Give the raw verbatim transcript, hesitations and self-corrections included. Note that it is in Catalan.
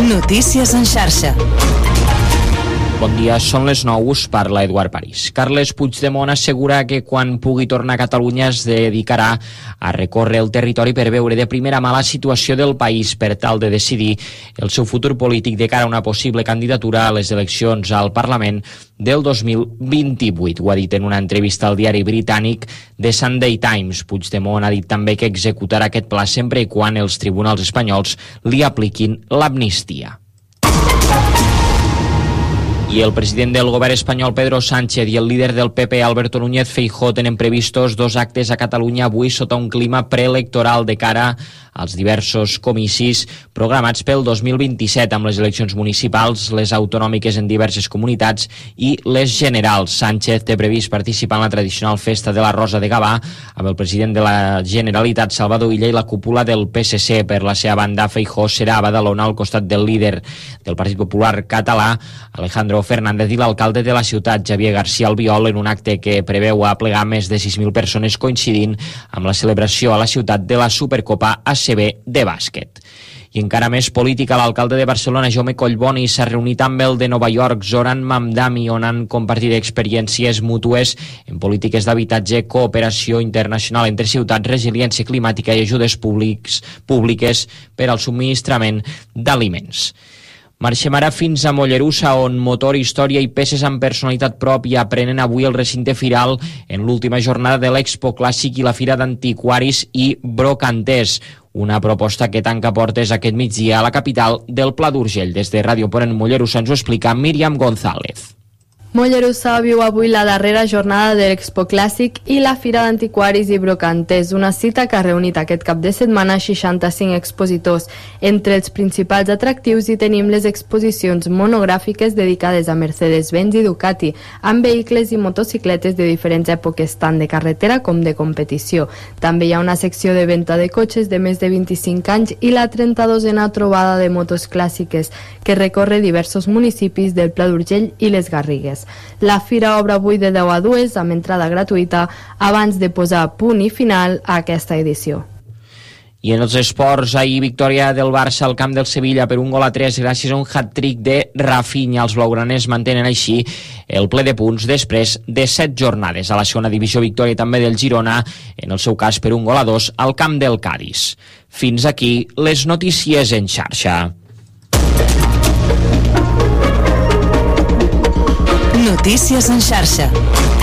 Notícies en xarxa. Bon dia, són les nou, us parla Eduard París. Carles Puigdemont assegura que quan pugui tornar a Catalunya es dedicarà a recórrer el territori per veure de primera mà la situació del país per tal de decidir el seu futur polític de cara a una possible candidatura a les eleccions al Parlament del dos mil vint-i-vuit. Ho ha dit en una entrevista al diari britànic The Sunday Times. Puigdemont ha dit també que executarà aquest pla sempre i quan els tribunals espanyols li apliquin l'amnistia. I el president del govern espanyol, Pedro Sánchez, i el líder del P P, Alberto Núñez Feijóo, tenen previstos dos actes a Catalunya avui sota un clima preelectoral de cara als diversos comicis programats pel dos mil vint-i-set amb les eleccions municipals, les autonòmiques en diverses comunitats i les generals. Sánchez té previst participar en la tradicional festa de la Rosa de Gavà amb el president de la Generalitat, Salvador Illa, i la cúpula del P S C. Per la seva banda, Feijóo serà a Badalona al costat del líder del Partit Popular català, Alejandro Fernández, i l'alcalde de la ciutat, Javier García Albiol, en un acte que preveu aplegar més de sis mil persones coincidint amb la celebració a la ciutat de la Supercopa A C B de bàsquet. I encara més política, l'alcalde de Barcelona, Jaume Collboni, s'ha reunit amb el de Nova York, Zoran Mamdani, on han compartit experiències mútues en polítiques d'habitatge, cooperació internacional entre ciutats, resiliència climàtica i ajudes públics, públiques per al subministrament d'aliments. Marxem ara fins a Mollerussa, on motor, història i peces amb personalitat pròpia prenen avui el recinte firal en l'última jornada de l'Expo Clàssic i la Fira d'Antiquaris i Brocanters. Una proposta que tanca portes aquest migdia a la capital del Pla d'Urgell. Des de Ràdio Ponent Mollerussa ens ho explica Míriam González. Mollerussa viu avui la darrera jornada de l'Expo Clàssic i la Fira d'Antiquaris i Brocanters, una cita que ha reunit aquest cap de setmana seixanta-cinc expositors. Entre els principals atractius hi tenim les exposicions monogràfiques dedicades a Mercedes-Benz i Ducati, amb vehicles i motocicletes de diferents èpoques, tant de carretera com de competició. També hi ha una secció de venda de cotxes de més de vint-i-cinc anys i la trenta-dosena trobada de motos clàssiques, que recorre diversos municipis del Pla d'Urgell i les Garrigues. La fira obre avui de deu a dues amb entrada gratuïta abans de posar punt i final a aquesta edició. I en els esports, ahir victòria del Barça al camp del Sevilla per un gol a tres gràcies a un hat-trick de Rafinha. Els blaugraners mantenen així el ple de punts després de set jornades. A la segona divisió, victòria també del Girona, en el seu cas per un gol a dos al camp del Cadis. Fins aquí les notícies en xarxa. Notícies en xarxa.